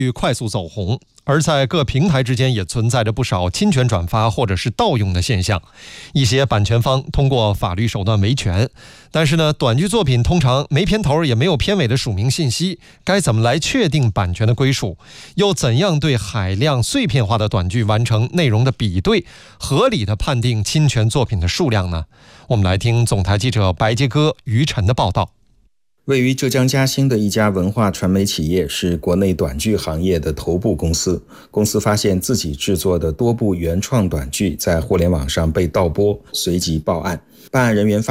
快速走红，而在各平台之间也存在着不少侵权转发或者是盗用的现象。一些版权方通过法律手段维权，但是呢，短剧作品通常没片头也没有片尾的署名信息，该怎么来确定版权的归属？又怎样对海量碎片化的短剧完成内容的比对，合理的判定侵权作品的数量呢？我们来听总台记者白杰哥、于晨的报道。 位于浙江嘉兴的一家文化传媒企业是国内短剧行业的头部公司。公司发现自己制作的多部原创短剧在互联网上被盗播，随即报案。办案人员